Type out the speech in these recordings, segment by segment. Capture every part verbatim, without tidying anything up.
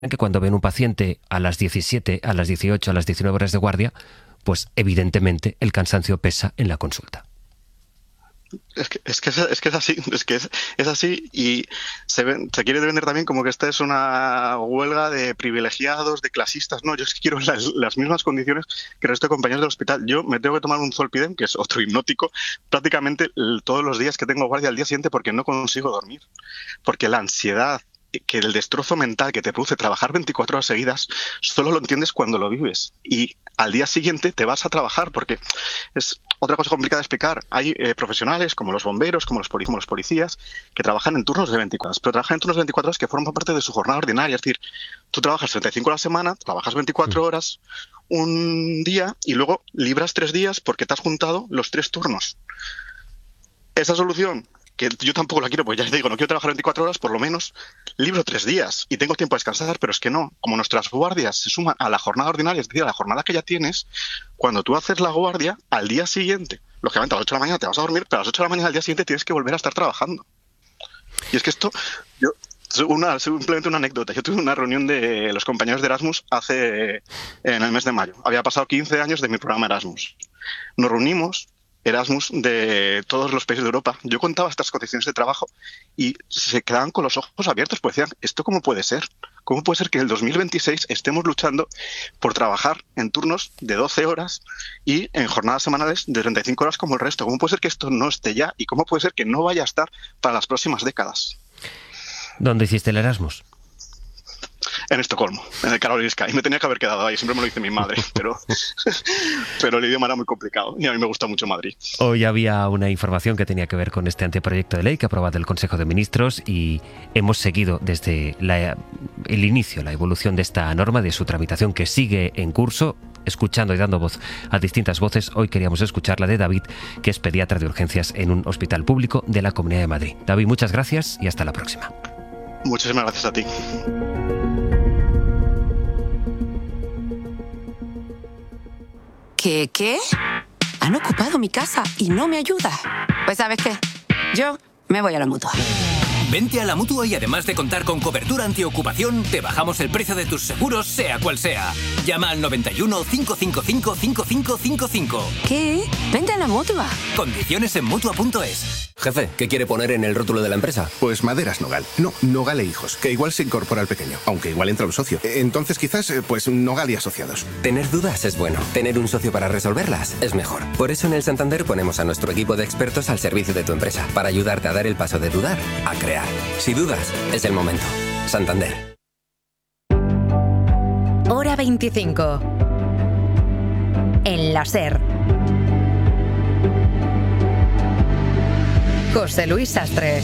que cuando ven un paciente a las diecisiete, a las dieciocho, a las diecinueve horas de guardia, pues evidentemente el cansancio pesa en la consulta. Es que es, que es, es, que es así, es que es, es así y se, ven, se quiere vender también como que esta es una huelga de privilegiados, de clasistas. No, yo es que quiero las, las mismas condiciones que el resto de compañeros del hospital. Yo me tengo que tomar un Zolpidem, que es otro hipnótico, prácticamente el, todos los días que tengo guardia al día siguiente porque no consigo dormir. Porque la ansiedad, que el destrozo mental que te produce trabajar veinticuatro horas seguidas, solo lo entiendes cuando lo vives. Y al día siguiente te vas a trabajar, porque es otra cosa complicada de explicar. Hay eh, profesionales como los bomberos, como los, poli como los policías, que trabajan en turnos de veinticuatro horas, pero trabajan en turnos de veinticuatro horas que forman parte de su jornada ordinaria. Es decir, tú trabajas treinta y cinco horas a la semana, trabajas veinticuatro horas un día y luego libras tres días porque te has juntado los tres turnos. Esa solución, que yo tampoco la quiero, porque ya te digo, no quiero trabajar veinticuatro horas, por lo menos libro tres días y tengo tiempo a descansar, pero es que no, como nuestras guardias se suman a la jornada ordinaria, es decir, a la jornada que ya tienes, cuando tú haces la guardia, al día siguiente, lógicamente a las ocho de la mañana te vas a dormir, pero a las ocho de la mañana al día siguiente tienes que volver a estar trabajando. Y es que esto, yo, una, simplemente una anécdota, yo tuve una reunión de los compañeros de Erasmus hace, en el mes de mayo, había pasado quince años de mi programa Erasmus. Nos reunimos Erasmus de todos los países de Europa. Yo contaba estas condiciones de trabajo y se quedaban con los ojos abiertos, pues decían, ¿esto cómo puede ser? ¿Cómo puede ser que en el dos mil veintiséis estemos luchando por trabajar en turnos de doce horas y en jornadas semanales de treinta y cinco horas como el resto? ¿Cómo puede ser que esto no esté ya? ¿Y cómo puede ser que no vaya a estar para las próximas décadas? ¿Dónde hiciste el Erasmus? En Estocolmo, en el Karolinska, y me tenía que haber quedado ahí, siempre me lo dice mi madre, pero, pero el idioma era muy complicado y a mí me gusta mucho Madrid. Hoy había una información que tenía que ver con este anteproyecto de ley que ha aprobado el Consejo de Ministros y hemos seguido desde la, el inicio, la evolución de esta norma, de su tramitación que sigue en curso, escuchando y dando voz a distintas voces. Hoy queríamos escuchar la de David, que es pediatra de urgencias en un hospital público de la Comunidad de Madrid. David, muchas gracias y hasta la próxima. Muchísimas gracias a ti. ¿Qué, qué? Han ocupado mi casa y no me ayuda. Pues ¿sabes qué? Yo me voy a la Mutua. Vente a la Mutua y además de contar con cobertura antiocupación, te bajamos el precio de tus seguros, sea cual sea. Llama al noventa y uno, cinco cinco cinco, cinco cinco cinco cinco. ¿Qué? Vente a la Mutua. Condiciones en Mutua punto es. Jefe, ¿qué quiere poner en el rótulo de la empresa? Pues Maderas Nogal. No, Nogal e Hijos, que igual se incorpora al pequeño, aunque igual entra un socio. Entonces quizás, pues Nogal y Asociados. Tener dudas es bueno. Tener un socio para resolverlas es mejor. Por eso en el Santander ponemos a nuestro equipo de expertos al servicio de tu empresa, para ayudarte a dar el paso de dudar a crear. Si dudas, es el momento. Santander. Hora veinticinco. En la SER. José Luis Sastre.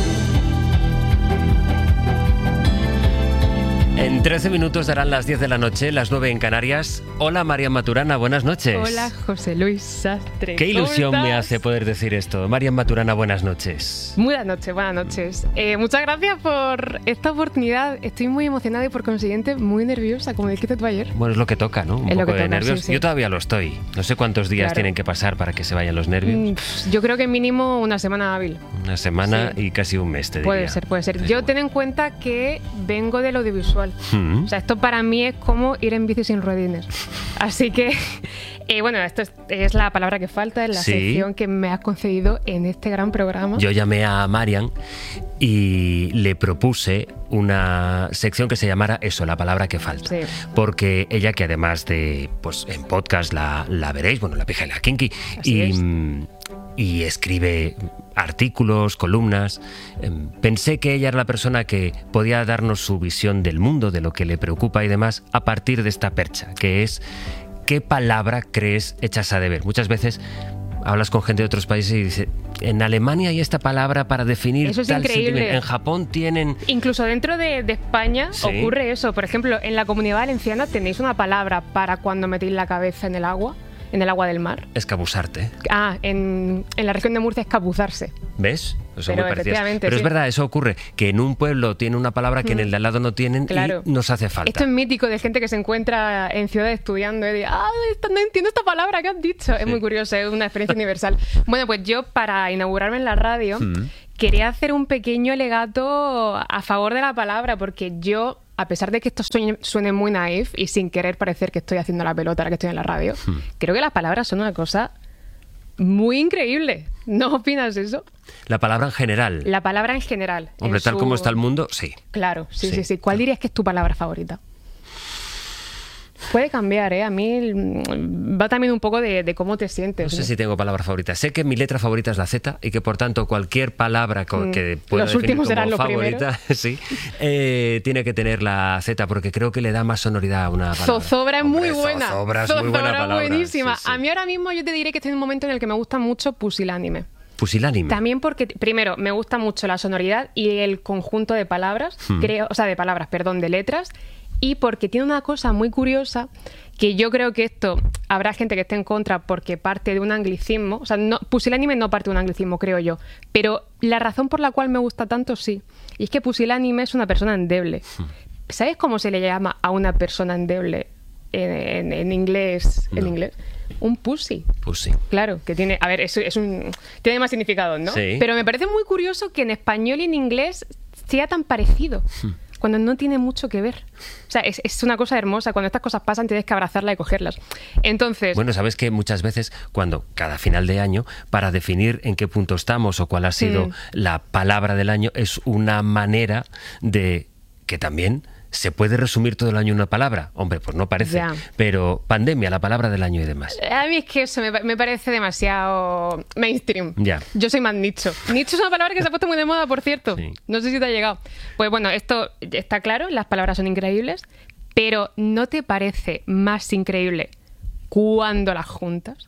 En trece minutos darán las diez de la noche, las nueve en Canarias. Hola Marian Maturana, buenas noches. Hola José Luis Sastre. Qué ilusión me hace poder decir esto. Marian Maturana, buenas noches. Buenas noches, buenas noches. Eh, muchas gracias por esta oportunidad. Estoy muy emocionada y por consiguiente muy nerviosa, como dijiste tú ayer. Bueno, es lo que toca, ¿no? Un es poco lo que de toca, nervios. sí, sí. Yo todavía lo estoy. No sé cuántos días claro. tienen que pasar para que se vayan los nervios. Mm, yo creo que mínimo una semana hábil. Una semana sí. y casi un mes, te diría. Puede ser, puede ser. Yo ten en cuenta que vengo del audiovisual. ¿Mm? O sea, esto para mí es como ir en bici sin ruedines. Así que, eh, bueno, esto es, es la palabra que falta, es la sí. sección que me has concedido en este gran programa. Yo llamé a Marian y le propuse una sección que se llamara eso, la palabra que falta. Sí. Porque ella, que además de, pues en podcast la, la veréis, bueno, La Pija y la Kinky, Así y, es. y escribe artículos, columnas. Pensé que ella era la persona que podía darnos su visión del mundo, de lo que le preocupa y demás, a partir de esta percha, que es ¿qué palabra crees echas a deber? Muchas veces hablas con gente de otros países y dices, en Alemania hay esta palabra para definir eso es tal increíble. sentimiento. En Japón tienen... Incluso dentro de, de España sí. ocurre eso. Por ejemplo, en la Comunidad Valenciana tenéis una palabra para cuando metéis la cabeza en el agua, en el agua del mar. Escabusarte. Ah, en, en la región de Murcia, escabuzarse. ¿Ves? Son Pero muy parecidas. efectivamente, Pero sí. es verdad, eso ocurre, que en un pueblo tiene una palabra que en el de al lado no tienen claro. y nos hace falta. Esto es mítico de gente que se encuentra en ciudad estudiando y dice, ah, esta, no entiendo esta palabra que has dicho. Sí. Es muy curioso, es una experiencia universal. Bueno, pues yo para inaugurarme en la radio mm. quería hacer un pequeño alegato a favor de la palabra, porque yo a pesar de que esto suene, suene muy naif y sin querer parecer que estoy haciendo la pelota ahora que estoy en la radio, hmm. creo que las palabras son una cosa muy increíble. ¿No opinas eso? La palabra en general. La palabra en general. Hombre, en tal su... como está el mundo, sí. Claro, sí, sí, sí, sí, sí. ¿Cuál dirías que es tu palabra favorita? Puede cambiar, ¿eh? A mí va también un poco de, de cómo te sientes. No sé ¿no? si tengo palabra favorita. Sé que mi letra favorita es la Z y que, por tanto, cualquier palabra co- que pueda los definir últimos como serán los favorita sí, eh, tiene que tener la Z porque creo que le da más sonoridad a una palabra. Zozobra es Hombre, muy buena. Zozobra es muy buena palabra. buenísima. Sí, sí. A mí ahora mismo yo te diré que estoy en un momento en el que me gusta mucho pusilánime. Pusilánime. También porque, primero, me gusta mucho la sonoridad y el conjunto de palabras, hmm. creo, o sea, de palabras, perdón, de letras, y porque tiene una cosa muy curiosa que yo creo que esto habrá gente que esté en contra porque parte de un anglicismo. O sea, no, pusilánime no parte de un anglicismo, creo yo. Pero la razón por la cual me gusta tanto, sí. Y es que pusilánime es una persona endeble. ¿Sabes cómo se le llama a una persona endeble en, en, en inglés? No. En inglés. Un pussy. Pussy. Claro, que tiene... A ver, es, es un... Tiene más significados, ¿no? Sí. Pero me parece muy curioso que en español y en inglés sea tan parecido. Hmm. Cuando no tiene mucho que ver. O sea, es, es una cosa hermosa. Cuando estas cosas pasan tienes que abrazarla y cogerlas. Entonces... Bueno, sabes que muchas veces cuando cada final de año, para definir en qué punto estamos o cuál ha sido mm. la palabra del año, es una manera de que también se puede resumir todo el año en una palabra. Hombre, pues no parece. Ya. Pero pandemia, la palabra del año y demás. A mí es que eso me, me parece demasiado mainstream. Ya. Yo soy más nicho. Nicho es una palabra que se ha puesto muy de moda, por cierto. Sí. No sé si te ha llegado. Pues bueno, esto está claro, las palabras son increíbles, pero ¿no te parece más increíble cuando las juntas?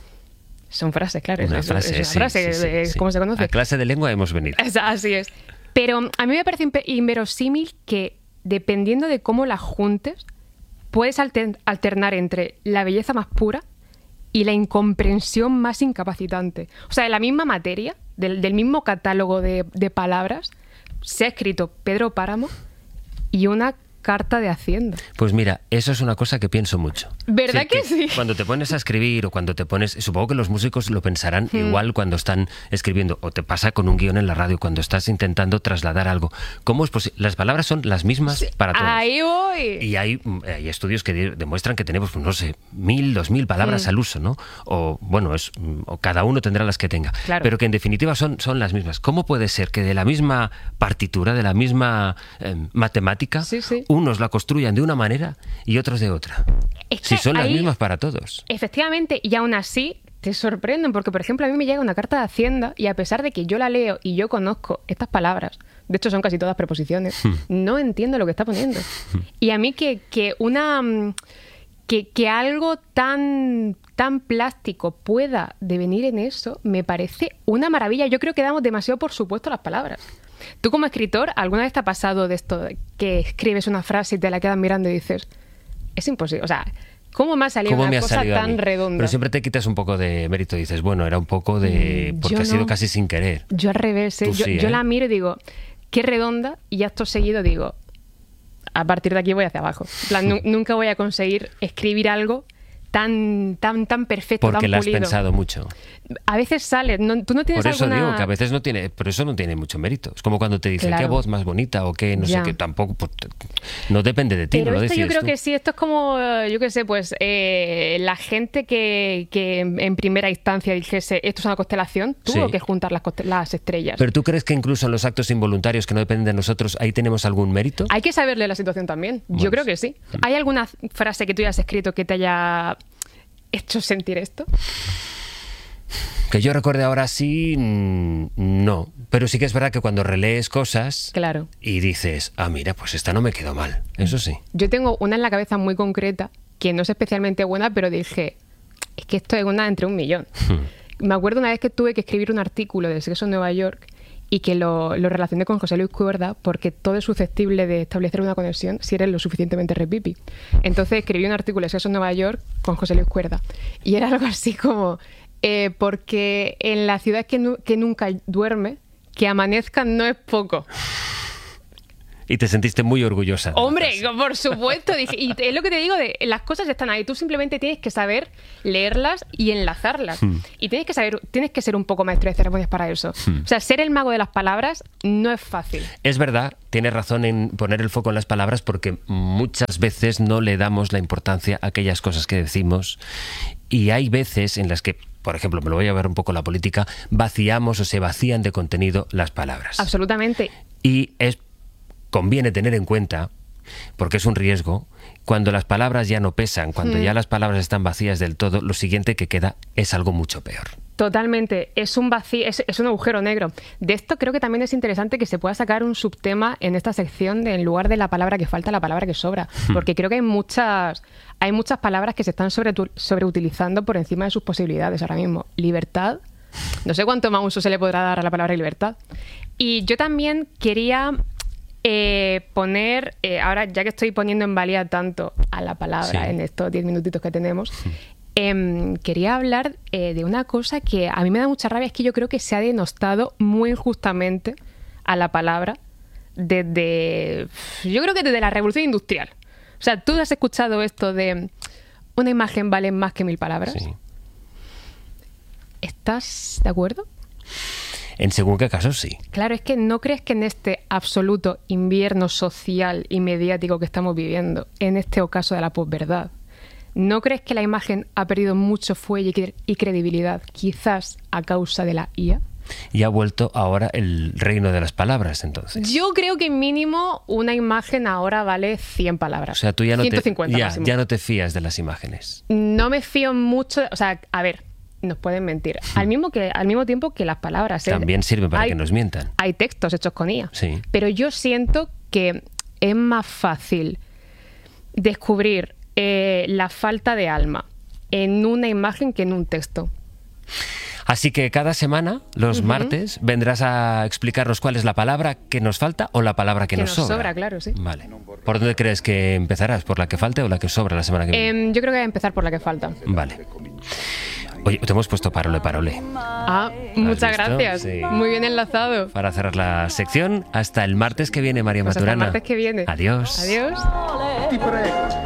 Son frases, claro. Una es, frase, es una sí, frase, sí, sí, es, sí. ¿cómo se conoce? A clase de lengua hemos venido. Es, así es. Pero a mí me parece inverosímil que, dependiendo de cómo las juntes, puedes alter- alternar entre la belleza más pura y la incomprensión más incapacitante. O sea, en la misma materia, del, del mismo catálogo de, de palabras, se ha escrito Pedro Páramo y una carta de Hacienda. Pues mira, eso es una cosa que pienso mucho. ¿Verdad sí, que, que sí? Cuando te pones a escribir o cuando te pones... Supongo que los músicos lo pensarán hmm. igual cuando están escribiendo, o te pasa con un guión en la radio cuando estás intentando trasladar algo. ¿Cómo es posible? Las palabras son las mismas sí, para todos. Ahí voy. Y hay, hay estudios que de, demuestran que tenemos, no sé, mil, dos mil palabras hmm. al uso, ¿no? O bueno, es o cada uno tendrá las que tenga. Claro. Pero que en definitiva son, son las mismas. ¿Cómo puede ser que de la misma partitura, de la misma eh, matemática, sí, sí. unos la construyan de una manera y otros de otra? Es si son ahí, las mismas para todos. Efectivamente, y aún así te sorprenden, porque por ejemplo a mí me llega una carta de Hacienda y a pesar de que yo la leo y yo conozco estas palabras, de hecho son casi todas preposiciones, hmm. no entiendo lo que está poniendo. Y a mí que, que una... Que, que algo tan, tan plástico pueda devenir en eso, me parece una maravilla. Yo creo que damos demasiado por supuesto las palabras. Tú como escritor, ¿alguna vez te ha pasado de esto que escribes una frase y te la quedas mirando y dices, es imposible? O sea, ¿cómo me ha salido una cosa tan redonda? Pero siempre te quitas un poco de mérito y dices, bueno, era un poco de... porque yo ha sido no. casi sin querer. Yo al revés, ¿eh? Yo, sí, yo ¿eh? la miro y digo, qué redonda, y ya esto seguido digo, a partir de aquí voy hacia abajo. En plan, n- nunca voy a conseguir escribir algo tan tan tan perfecto, porque tan la has pulido. pensado mucho. A veces sale, no, tú no tienes Por eso alguna... digo que a veces no tiene, pero eso no tiene mucho mérito. Es como cuando te dicen Claro. qué voz más bonita o qué, no Ya. sé qué, tampoco, pues, no depende de ti, Pero no lo esto yo decides creo tú. que sí, esto es como, yo qué sé, pues eh, la gente que, que en primera instancia dijese esto es una constelación, tuvo Sí. que juntar las, conste- las estrellas. Pero ¿tú crees que incluso en los actos involuntarios que no dependen de nosotros, ahí tenemos algún mérito? Hay que saberle la situación también. Bueno, yo creo que sí. ¿Hay alguna frase que tú hayas escrito que te haya hecho sentir esto? Que yo recuerde ahora sí, mm, no. Pero sí que es verdad que cuando relees cosas Claro. y dices, ah, mira, pues esta no me quedó mal. Eso sí. Yo tengo una en la cabeza muy concreta, que no es especialmente buena, pero dije, es que esto es una entre un millón. Me acuerdo una vez que tuve que escribir un artículo de Sexo en Nueva York y que lo, lo relacioné con José Luis Cuerda porque todo es susceptible de establecer una conexión si eres lo suficientemente repipi. Entonces escribí un artículo de Sexo en Nueva York con José Luis Cuerda y era algo así como eh, porque en la ciudad que, nu- que nunca duerme, que amanezca no es poco. Y te sentiste muy orgullosa. Hombre, por supuesto. Dije, y es lo que te digo, de las cosas están ahí. Tú simplemente tienes que saber leerlas y enlazarlas. Hmm. Y tienes que saber, tienes que ser un poco maestro de ceremonias para eso. Hmm. O sea, ser el mago de las palabras no es fácil. Es verdad, tienes razón en poner el foco en las palabras porque muchas veces no le damos la importancia a aquellas cosas que decimos. Y hay veces en las que, por ejemplo, me lo voy a ver un poco la política, vaciamos o se vacían de contenido las palabras. Absolutamente. Y es conviene tener en cuenta, porque es un riesgo, cuando las palabras ya no pesan, cuando mm. ya las palabras están vacías del todo, lo siguiente que queda es algo mucho peor. Totalmente, es un vacío, es, es un agujero negro. De esto creo que también es interesante que se pueda sacar un subtema en esta sección de, en lugar de la palabra que falta, la palabra que sobra. Hmm. Porque creo que hay muchas, hay muchas palabras que se están sobre, sobreutilizando por encima de sus posibilidades ahora mismo. Libertad, no sé cuánto más uso se le podrá dar a la palabra libertad. Y yo también quería eh, poner, eh, ahora ya que estoy poniendo en valía tanto a la palabra sí. en estos diez minutitos que tenemos, Eh, quería hablar eh, de una cosa que a mí me da mucha rabia, es que yo creo que se ha denostado muy injustamente a la palabra desde, yo creo que desde la Revolución Industrial. O sea, ¿tú has escuchado esto de una imagen vale más que mil palabras? Sí. ¿Estás de acuerdo? En según qué casos, sí. Claro, es que ¿no crees que en este absoluto invierno social y mediático que estamos viviendo, en este ocaso de la posverdad, ¿no crees que la imagen ha perdido mucho fuelle y credibilidad, quizás a causa de la I A? Y ha vuelto ahora el reino de las palabras, entonces. Yo creo que mínimo una imagen ahora vale cien palabras. O sea, tú ya no, ciento cincuenta te, ya, máximo. ya no te fías de las imágenes. No me fío mucho, o sea, a ver, nos pueden mentir. Al mismo, que, al mismo tiempo que las palabras... ¿eh? También sirven para hay, que nos mientan. Hay textos hechos con I A. Sí. Pero yo siento que es más fácil descubrir Eh, la falta de alma en una imagen que en un texto. Así que cada semana, los uh-huh. martes, vendrás a explicarnos cuál es la palabra que nos falta o la palabra que, que nos, nos sobra. sobra, claro, sí. Vale. ¿Por dónde crees que empezarás? ¿Por la que falte o la que sobra la semana que viene? Eh, yo creo que voy a empezar por la que falta. Vale. Oye, te hemos puesto parole, parole. Ah, muchas gracias. Sí. Muy bien enlazado. Para cerrar la sección, hasta el martes que viene, María pues Maturana. Hasta el martes que viene. Adiós. Adiós.